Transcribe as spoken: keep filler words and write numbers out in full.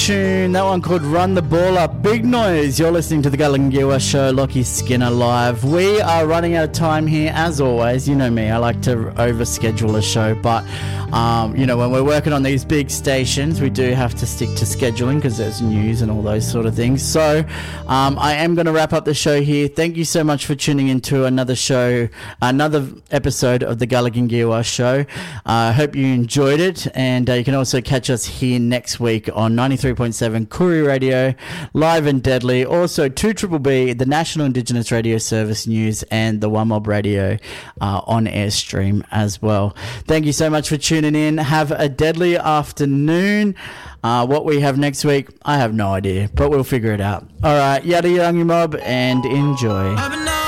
tune. That one called Run the Ball Up. Big noise. You're listening to the Galangiwa Show, Lockie Skinner live. We are running out of time here, as always. You know me, I like to overschedule a show, but um, you know, when we're working on these big stations, we do have to stick to scheduling because there's news and all those sort of things. So um, I am going to wrap up the show here. Thank you so much for tuning into another show, another episode of the Galangiwa Show. I uh, hope you enjoyed it, and uh, you can also catch us here next week on ninety-three point seven Koori Radio, live and deadly. Also two B B B, the National Indigenous Radio Service News, and the One Mob Radio uh, on air stream as well. Thank you so much for tuning in. Have a deadly afternoon. Uh, what we have next week, I have no idea, but we'll figure it out. All right, yada yada mob, and enjoy.